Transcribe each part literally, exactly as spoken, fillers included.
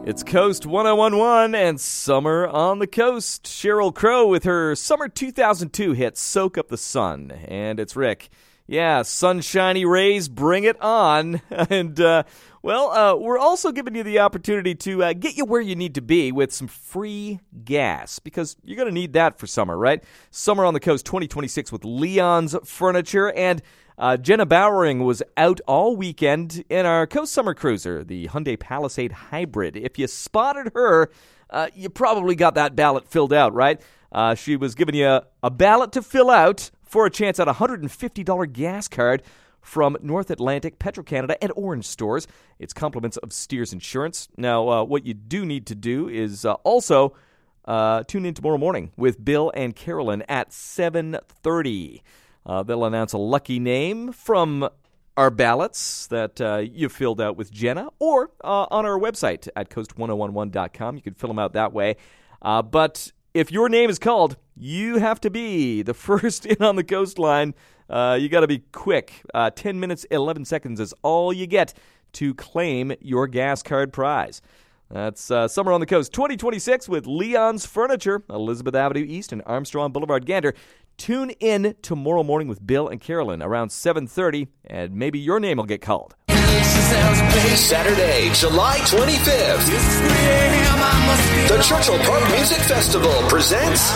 It's Coast one oh one point one and Summer on the Coast. Sheryl Crow with her summer two thousand two hit, Soak Up the Sun. And it's Rick. Yeah, sunshiny rays, bring it on. And, uh, well, uh, we're also giving you the opportunity to uh, get you where you need to be with some free gas, because you're going to need that for summer, right? Summer on the Coast twenty twenty-six with Leon's Furniture. And Uh, Jenna Bowering was out all weekend in our Coast Summer Cruiser, the Hyundai Palisade Hybrid. If you spotted her, uh, you probably got that ballot filled out, right? Uh, she was giving you a, a ballot to fill out for a chance at a one hundred fifty dollars gas card from North Atlantic, Petro-Canada, and Orange stores. It's compliments of Steers Insurance. Now, uh, what you do need to do is uh, also uh, tune in tomorrow morning with Bill and Carolyn at seven thirty. Uh, they'll announce a lucky name from our ballots that uh, you filled out with Jenna, or uh, on our website at coast ten eleven dot com. You can fill them out that way. Uh, but if your name is called, you have to be the first in on the coastline. Uh, you got to be quick. Uh, ten minutes, eleven seconds is all you get to claim your gas card prize. That's uh, Summer on the Coast twenty twenty-six with Leon's Furniture, Elizabeth Avenue East and Armstrong Boulevard, Gander. Tune in tomorrow morning with Bill and Carolyn around seven thirty, and maybe your name will get called. Saturday, July twenty-fifth, the Churchill Park Music Festival presents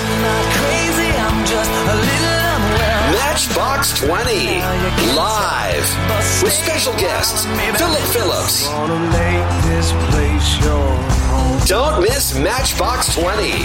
Matchbox twenty, live, with special guests, Philip Phillips. Don't miss Matchbox twenty.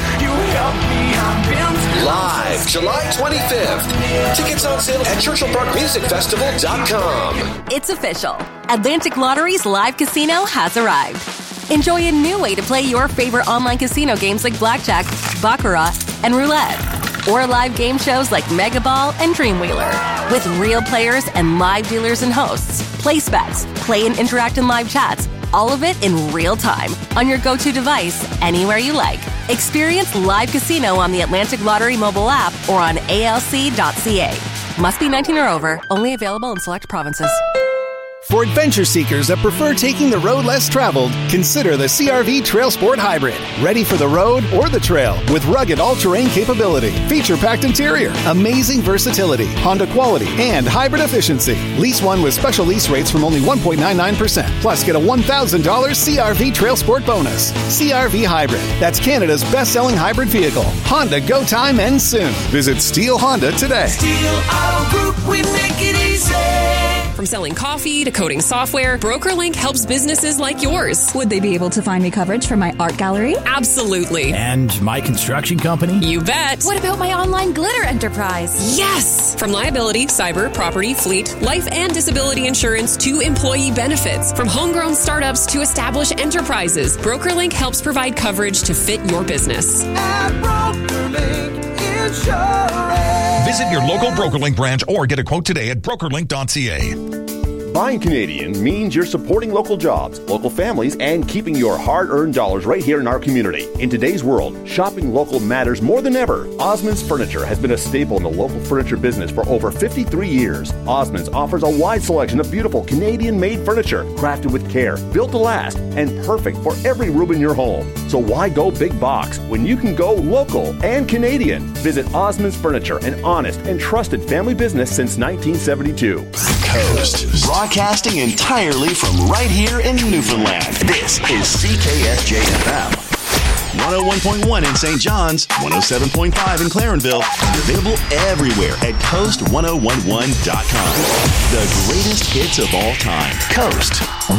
Live, July twenty-fifth. Tickets on sale at churchill park music festival dot com. It's official. Atlantic Lottery's live casino has arrived. Enjoy a new way to play your favorite online casino games like blackjack, baccarat, and roulette. Or live game shows like Mega Ball and Dreamwheeler. With real players and live dealers and hosts. Place bets, play and interact in live chats. All of it in real time on your go-to device, anywhere you like. Experience live casino on the Atlantic Lottery mobile app or on A L C dot C A. Must be nineteen or over. Only available in select provinces. For adventure seekers that prefer taking the road less traveled, consider the C R V Trail Sport Hybrid. Ready for the road or the trail with rugged all-terrain capability, feature-packed interior, amazing versatility, Honda quality, and hybrid efficiency. Lease one with special lease rates from only one point nine nine percent. Plus, get a one thousand dollars C R V Trail Sport bonus. C R V Hybrid. That's Canada's best-selling hybrid vehicle. Honda Go Time ends soon. Visit Steel Honda today. Steel Auto Group, we make it easy. From selling coffee to coding software, BrokerLink helps businesses like yours. Would they be able to find me coverage for my art gallery? Absolutely. And my construction company? You bet. What about my online glitter enterprise? Yes! From liability, cyber, property, fleet, life and disability insurance to employee benefits. From homegrown startups to established enterprises, BrokerLink helps provide coverage to fit your business. At BrokerLink Insurance. Visit your local BrokerLink branch or get a quote today at broker link dot c a. Buying Canadian means you're supporting local jobs, local families, and keeping your hard-earned dollars right here in our community. In today's world, shopping local matters more than ever. Osmond's Furniture has been a staple in the local furniture business for over fifty-three years. Osmond's offers a wide selection of beautiful Canadian-made furniture, crafted with care, built to last, and perfect for every room in your home. So why go big box when you can go local and Canadian? Visit Osmond's Furniture, an honest and trusted family business since nineteen seventy-two. Coast. Broadcasting entirely from right here in Newfoundland. This is C K S J F M. one oh one point one in Saint John's, one oh seven point five in Clarenville, and available everywhere at coast ten eleven dot com. The greatest hits of all time. Coast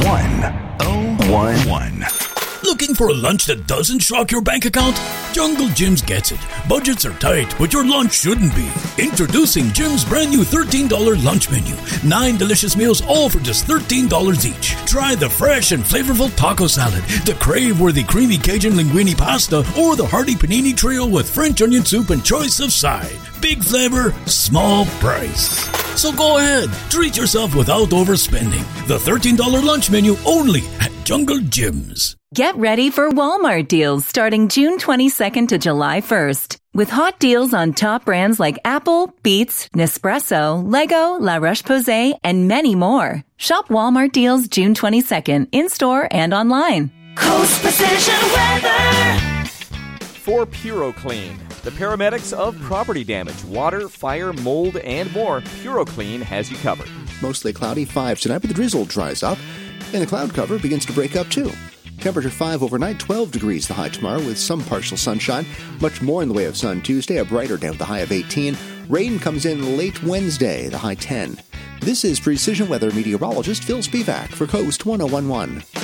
ten eleven. Looking for a lunch that doesn't shock your bank account? Jungle Jim's gets it. Budgets are tight, but your lunch shouldn't be. Introducing Jim's brand new thirteen dollars lunch menu. Nine delicious meals, all for just thirteen dollars each. Try the fresh and flavorful taco salad, the crave-worthy creamy Cajun linguine pasta, or the hearty panini trio with French onion soup and choice of side. Big flavor, small price. So go ahead, treat yourself without overspending. The thirteen dollars lunch menu only at Jungle Jim's. Get ready for Walmart deals starting June twenty-second to July first. With hot deals on top brands like Apple, Beats, Nespresso, Lego, La Roche-Posay, and many more. Shop Walmart deals June twenty-second in-store and online. Coast Precision Weather. For PuroClean, the paramedics of property damage, water, fire, mold, and more, PuroClean has you covered. Mostly cloudy, five tonight, but the drizzle dries up, and the cloud cover begins to break up too. Temperature five overnight, twelve degrees the high tomorrow with some partial sunshine. Much more in the way of sun Tuesday, a brighter day with a high of eighteen. Rain comes in late Wednesday, the high ten. This is Precision Weather meteorologist Phil Spivak for Coast ten eleven.